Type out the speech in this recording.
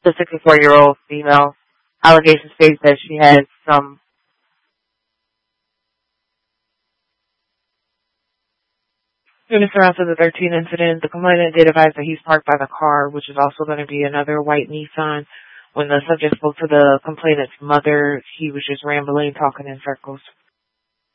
The 64-year-old female. Allegation states that she had some. In response to the 13 incident, the complainant did advise that he's parked by the car, which is also going to be another white Nissan. When the subject spoke to the complainant's mother, he was just rambling, talking in circles.